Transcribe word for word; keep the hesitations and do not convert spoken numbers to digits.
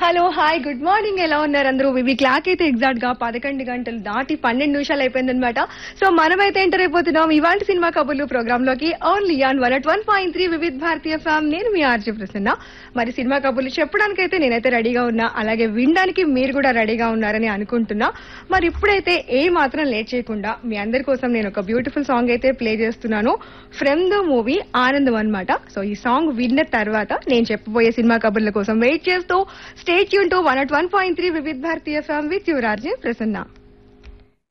Hello hi good morning ఎలా ఉన్నారు అందరూ ఇవి క్లాక్ అయితే ఎగ్జాక్ట్ గా పదకొండు గంటలు దాటి పన్నెండు నిమిషాలు అయిపోయిందనమాట. సో మనమైతే ఎంటర్ అయిపోతున్నాం ఇవాళ సినిమా కబుర్లు ప్రోగ్రామ్ లోకి only on one at one point three Vividh భారతీయ ఫ్యామ్. నేను మీ ఆర్జే ప్రసన్న. మరి సినిమా కబుర్లు చెప్పడానికైతే నేనైతే రెడీగా ఉన్నా, అలాగే వినడానికి మీరు కూడా రెడీగా ఉన్నారని అనుకుంటున్నా. మరి ఇప్పుడైతే ఏ మాత్రం లేట్ చేయకుండా మీ అందరి కోసం నేను ఒక బ్యూటిఫుల్ సాంగ్ అయితే ప్లే చేస్తున్నాను ఫ్రమ్ ద మూవీ ఆనందం అన్నమాట. సో ఈ సాంగ్ విన్న తర్వాత నేను చెప్పబోయే సినిమా కబుర్ల కోసం వెయిట్ చేస్తూ stay tune to one at one point three Vividh భారతీయ ఫ్యామ్ విత్ యువర్ ఆర్జే ప్రసన్న.